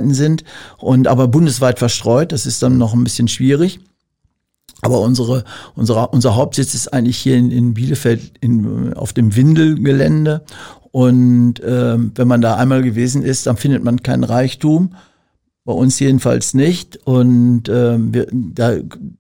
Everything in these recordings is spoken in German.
Einheiten sind aber bundesweit verstreut. Das ist dann noch ein bisschen schwierig. Aber unser Hauptsitz ist eigentlich hier in Bielefeld auf dem Windelgelände. Und wenn man da einmal gewesen ist, dann findet man keinen Reichtum. Bei uns jedenfalls nicht. Und da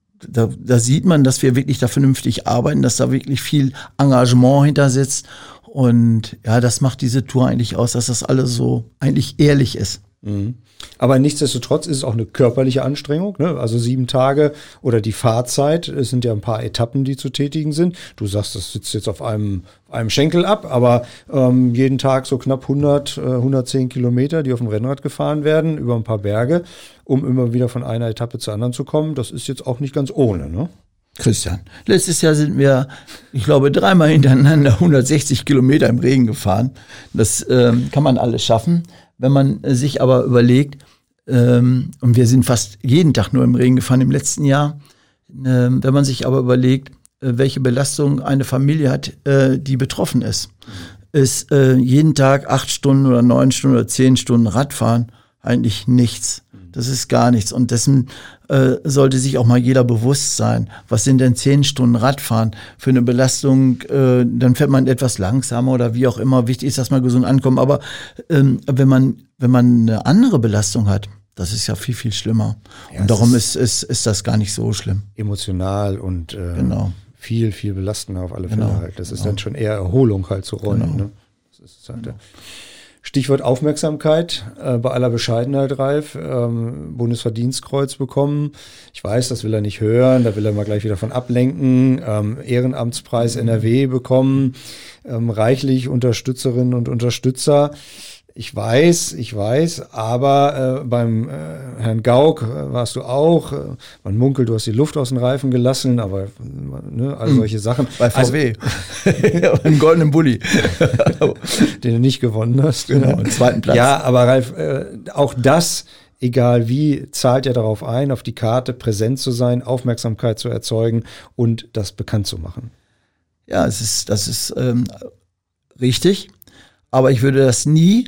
sieht man, dass wir wirklich da vernünftig arbeiten, dass da wirklich viel Engagement hinter sitzt. Und ja, das macht diese Tour eigentlich aus, dass das alles so eigentlich ehrlich ist. Mhm. Aber nichtsdestotrotz ist es auch eine körperliche Anstrengung, ne? Also 7 Tage oder die Fahrzeit, es sind ja ein paar Etappen, die zu tätigen sind. Du sagst, das sitzt jetzt auf einem Schenkel ab, aber jeden Tag so knapp 110 Kilometer, die auf dem Rennrad gefahren werden, über ein paar Berge, um immer wieder von einer Etappe zur anderen zu kommen. Das ist jetzt auch nicht ganz ohne, ne? Christian, letztes Jahr sind wir, ich glaube, 3-mal hintereinander 160 Kilometer im Regen gefahren. Das kann man alles schaffen. Wenn man sich aber überlegt, und wir sind fast jeden Tag nur im Regen gefahren im letzten Jahr, wenn man sich aber überlegt, welche Belastung eine Familie hat, die betroffen ist, ist jeden Tag 8 Stunden oder 9 Stunden oder 10 Stunden Radfahren eigentlich nichts. Das ist gar nichts. Und dessen sollte sich auch mal jeder bewusst sein. Was sind denn 10 Stunden Radfahren für eine Belastung? Dann fährt man etwas langsamer oder wie auch immer. Wichtig ist, dass man gesund ankommt. Aber wenn man eine andere Belastung hat, das ist ja viel, viel schlimmer. Ja, und darum ist das gar nicht so schlimm. Emotional und genau. viel, viel belastender auf alle Fälle Genau. halt. Das ist dann schon eher Erholung halt zu rollen. Genau. Ne? Das ist halt Stichwort Aufmerksamkeit, bei aller Bescheidenheit, Ralf, Bundesverdienstkreuz bekommen. Ich weiß, das will er nicht hören, da will er mal gleich wieder von ablenken. Ehrenamtspreis NRW bekommen, reichlich Unterstützerinnen und Unterstützer. Ich weiß, aber beim Herrn Gauck warst du auch. Man munkelt, du hast die Luft aus den Reifen gelassen, aber ne, all solche Sachen. Bei VW. Also, einen goldenen Bulli. Den du nicht gewonnen hast. Genau, den 2. Platz. Ja, aber Ralf, auch das, egal wie, zahlt ja darauf ein, auf die Karte präsent zu sein, Aufmerksamkeit zu erzeugen und das bekannt zu machen. Ja, das ist richtig. Aber ich würde das nie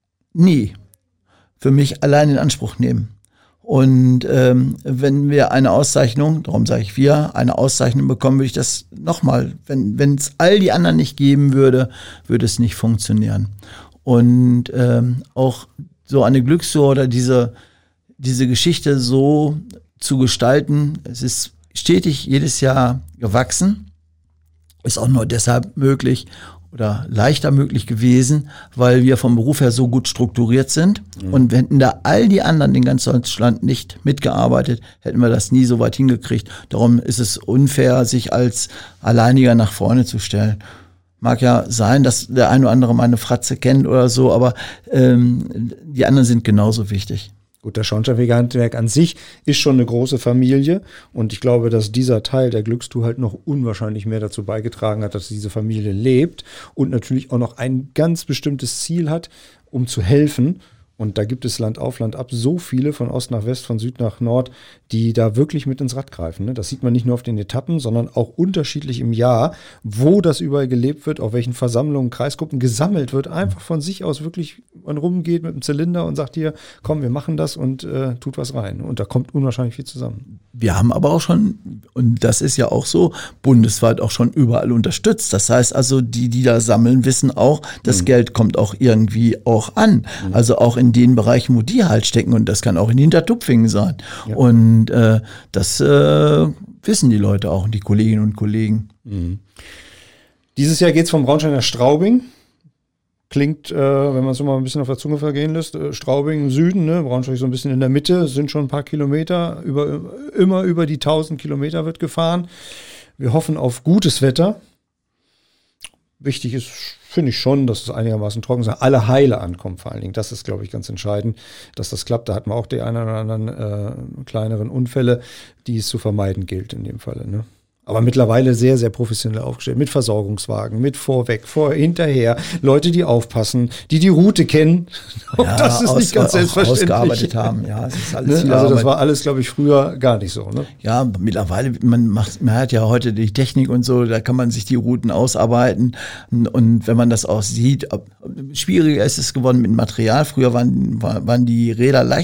für mich allein in Anspruch nehmen. Und wenn wir eine Auszeichnung, darum sage ich eine Auszeichnung bekommen, würde ich das nochmal, wenn es all die anderen nicht geben würde, würde es nicht funktionieren. Und auch so eine Glückstour oder diese Geschichte so zu gestalten, es ist stetig jedes Jahr gewachsen, ist auch nur deshalb möglich oder leichter möglich gewesen, weil wir vom Beruf her so gut strukturiert sind. Und hätten da all die anderen in ganz Deutschland nicht mitgearbeitet, hätten wir das nie so weit hingekriegt. Darum ist es unfair, sich als Alleiniger nach vorne zu stellen. Mag ja sein, dass der eine oder andere meine Fratze kennt oder so, aber die anderen sind genauso wichtig. Gut, das Schornsteinfegerhandwerk an sich ist schon eine große Familie und ich glaube, dass dieser Teil der Glückstour halt noch unwahrscheinlich mehr dazu beigetragen hat, dass diese Familie lebt und natürlich auch noch ein ganz bestimmtes Ziel hat, um zu helfen. Und da gibt es Land auf, Land ab so viele von Ost nach West, von Süd nach Nord, die da wirklich mit ins Rad greifen. Ne? Das sieht man nicht nur auf den Etappen, sondern auch unterschiedlich im Jahr, wo das überall gelebt wird, auf welchen Versammlungen, Kreisgruppen gesammelt wird, einfach von sich aus wirklich man rumgeht mit einem Zylinder und sagt hier, komm, wir machen das und tut was rein. Und da kommt unwahrscheinlich viel zusammen. Wir haben aber auch schon, und das ist ja auch so, bundesweit auch schon überall unterstützt. Das heißt also, die da sammeln, wissen auch, das Geld kommt auch irgendwie auch an. Also auch in den Bereichen, wo die halt stecken. Und das kann auch in Hintertupfingen sein. Ja. Und das wissen die Leute auch, die Kolleginnen und Kollegen. Dieses Jahr geht es vom Braunstein nach Straubing. Klingt, wenn man es so mal ein bisschen auf der Zunge vergehen lässt, Straubing im Süden, ne? Braunschweig so ein bisschen in der Mitte, sind schon ein paar Kilometer, immer über die 1000 Kilometer wird gefahren. Wir hoffen auf gutes Wetter. Wichtig ist, finde ich schon, dass es einigermaßen trocken ist, alle heile ankommen vor allen Dingen. Das ist, glaube ich, ganz entscheidend, dass das klappt. Da hatten wir auch die einen oder anderen kleineren Unfälle, die es zu vermeiden gilt in dem Falle, ne? Aber mittlerweile sehr, sehr professionell aufgestellt. Mit Versorgungswagen, mit hinterher. Leute, die aufpassen, die Route kennen. Auch ja, das ist nicht ganz selbstverständlich. Ausgearbeitet haben, ja. Es ist alles ne? Also das war alles, glaube ich, früher gar nicht so. Ne? Ja, mittlerweile, man hat ja heute die Technik und so, da kann man sich die Routen ausarbeiten. Und wenn man das auch sieht, schwieriger ist es geworden mit Material. Früher waren die Räder leicht